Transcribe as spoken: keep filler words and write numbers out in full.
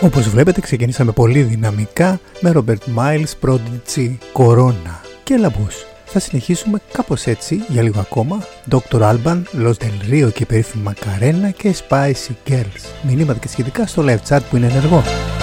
Όπως βλέπετε ξεκινήσαμε πολύ δυναμικά με Robert Miles, Prodigy, Corona και Labus. Θα συνεχίσουμε κάπως έτσι για λίγο ακόμα. Doctor Alban, Los Del Rio και η περίφημη Macarena και Spicy Girls. Μηνύματα και σχετικά στο live chat που είναι ενεργό.